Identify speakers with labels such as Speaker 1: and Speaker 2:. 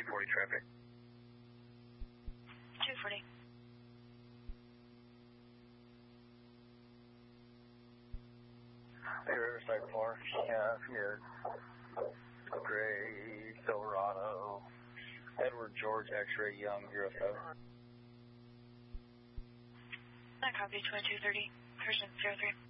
Speaker 1: 240 traffic.
Speaker 2: 240.
Speaker 1: Hey, Riverside Park. Yeah, Gray, Silverado, Edward George X-Ray Young UFO.
Speaker 2: That copy 2230, Person 03.